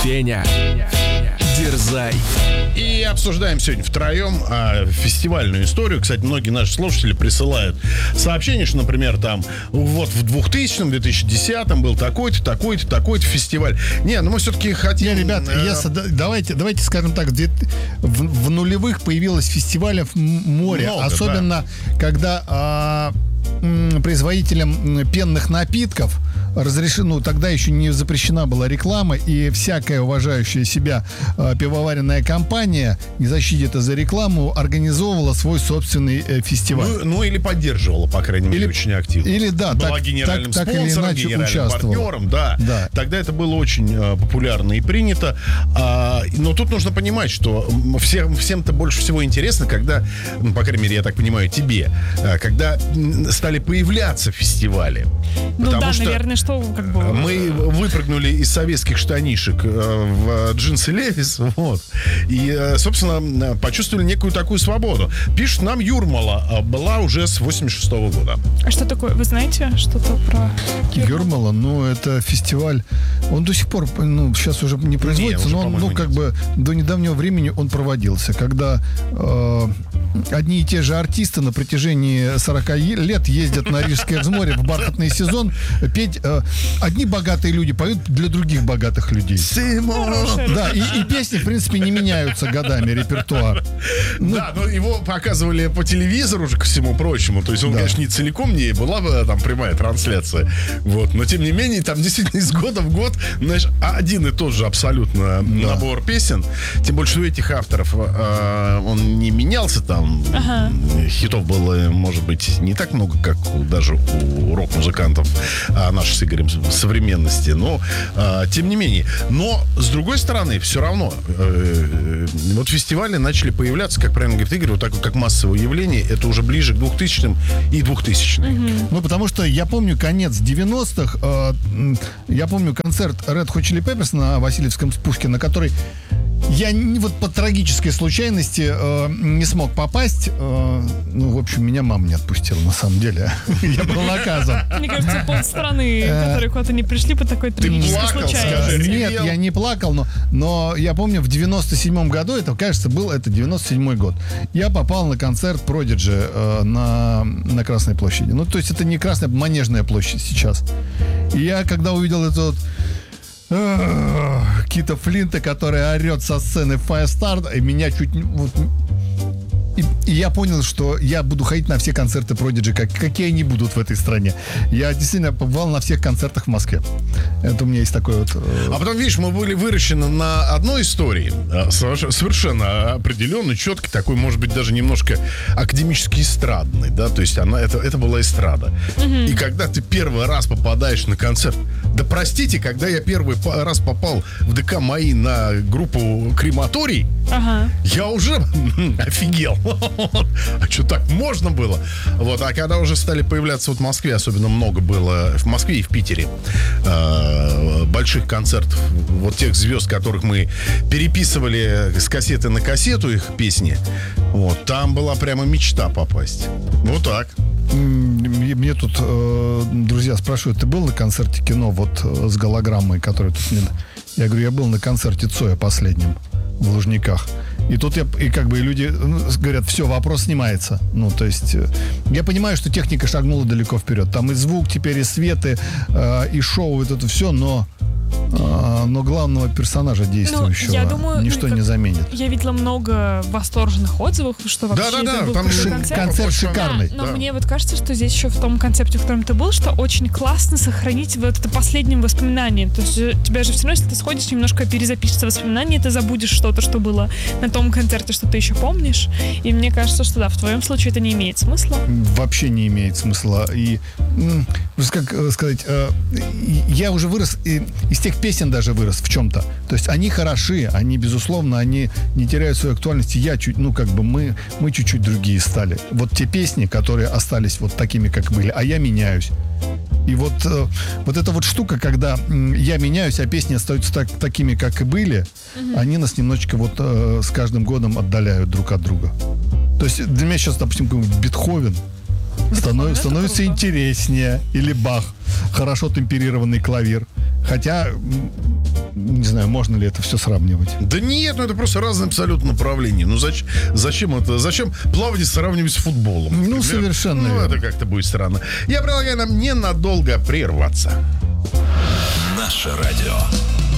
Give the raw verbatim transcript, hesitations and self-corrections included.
Феня, дерзай. И обсуждаем сегодня втроем а, фестивальную историю. Кстати, многие наши слушатели присылают сообщения, что, например, там вот в двухтысячном, две тысячи десятом был такой-то, такой-то, такой-то фестиваль. Не, ну мы все-таки хотим... Не, ребят, э... я, давайте, давайте скажем так, в, в нулевых появилось фестивалей море. Много, особенно, да. когда а, м, производителям пенных напитков разрешено, ну, тогда еще не запрещена была реклама, и всякая уважающая себя э, пивоваренная компания, не защитит это за рекламу, организовывала свой собственный э, фестиваль. Ну, ну, или поддерживала, по крайней мере, или, очень активно. Или, да, была так, генеральным так, спонсором, так или иначе генеральным участвовала. партнером, да. да. Тогда это было очень э, популярно и принято. А, но тут нужно понимать, что всем, всем-то больше всего интересно, когда, ну, по крайней мере, я так понимаю, тебе, э, когда стали появляться фестивали. Ну Потому да, что наверное, что как бы... мы выпрыгнули из советских штанишек в джинсы Левис, вот, и, собственно, почувствовали некую такую свободу. Пишет нам Юрмала, была уже с восемьдесят шестого года. А что такое? Вы знаете что-то про Юрмала? Ну, это фестиваль. Он до сих пор, ну, сейчас уже не производится, не, но он, ну, как нет. бы до недавнего времени он проводился, когда э, одни и те же артисты на протяжении сорок лет ездят на Рижское взморье в бархатный сезон петь. Э, одни богатые люди поют для других богатых людей. Да, и, и песни, в принципе, не меняются годами, репертуар. Ну, да, но его показывали по телевизору уже, ко всему прочему. То есть он, да. конечно, не целиком не была бы там прямая трансляция. Вот. Но, тем не менее, там действительно из года в год, знаешь, один и тот же абсолютно да. набор песен. Тем более, что у этих авторов э, он не менялся там. Ага. Хитов было, может быть, не так много, как даже у рок-музыкантов а наших с Игорем современности. Но, э, тем не менее. Но, с другой стороны, все равно э, э, вот фестивали начали появляться, как правильно говорит Игорь, вот такое, как массовое явление. Это уже ближе к двухтысячным и двухтысячным. Mm-hmm. Ну, потому что я помню конец девяностых. Э, я помню концерт Red Hot Chili Peppers на Васильевском спуске, на который я вот по трагической случайности э, не смог попасть. Э, ну, в общем, меня мама не отпустила, на самом деле. Я был наказан. Мне кажется, полстраны, которые куда-то не пришли по такой трагической случайности. Нет, я не плакал, но, но я помню, в девяносто седьмом году, это, кажется, был это девяносто седьмой год, я попал на концерт Prodigy э, на, на Красной площади. Ну, то есть это не Красная, Манежная площадь сейчас. И я, когда увидел это вот Кита Флинта, который орет со сцены Firestarter, и меня чуть не... Вот, и, и я понял, что я буду ходить на все концерты Prodigy, как, какие они будут в этой стране. Я действительно побывал на всех концертах в Москве. Это у меня есть такой вот... Э... А потом, видишь, мы были выращены на одной истории, совершенно определенной, четкой, такой, может быть, даже немножко академически эстрадной, да, то есть она, это, это была эстрада. Mm-hmm. И когда ты первый раз попадаешь на концерт, да простите, когда я первый раз попал в ДК МАИ на группу «Крематорий», ага. я уже офигел. А что, так можно было? Вот, а когда уже стали появляться вот в Москве, особенно много было в Москве и в Питере э, больших концертов, вот тех звезд, которых мы переписывали с кассеты на кассету их песни, вот, там была прямо мечта попасть. Вот так. Мне тут э, друзья спрашивают, ты был на концерте кино вот э, с голограммой, которая тут не... Я говорю, я был на концерте Цоя последнем в Лужниках. И тут я, и как бы люди говорят, все, вопрос снимается. Ну, то есть, я понимаю, что техника шагнула далеко вперед. Там и звук теперь, и свет, и, э, и шоу, вот это все, но... Но главного персонажа действующего, ну, я думаю, ничто как, не заменит. Я видела много восторженных отзывов, что вообще да, да, это да, был там концерт. концерт шикарный. Да, но да. мне вот кажется, что здесь еще в том концепте, в котором ты был, что очень классно сохранить вот это последнее воспоминание. То есть у тебя же все равно, если ты сходишь, немножко перезапишется воспоминание, ты забудешь что-то, что было на том концерте, что ты еще помнишь. И мне кажется, что да, в твоем случае это не имеет смысла. Вообще не имеет смысла. И, как сказать, я уже вырос, из тех песен даже вырос в чем-то. То есть они хороши, они, безусловно, они не теряют своей актуальности. Я чуть, ну, как бы мы, мы чуть-чуть другие стали. Вот те песни, которые остались вот такими, как были, а я меняюсь. И вот, э, вот эта вот штука, когда э, я меняюсь, а песни остаются так, такими, как и были, mm-hmm. они нас немножечко вот э, с каждым годом отдаляют друг от друга. То есть для меня сейчас, допустим, Бетховен станов, становится интереснее. Или Бах, хорошо темперированный клавир. Хотя, не знаю, можно ли это все сравнивать. Да нет, ну это просто разные абсолютно направления. Ну зачем, зачем это? Зачем плавание сравнивать с футболом? Ну, например? совершенно Ну, верно. это как-то будет странно. Я предлагаю нам ненадолго прерваться. Наше радио.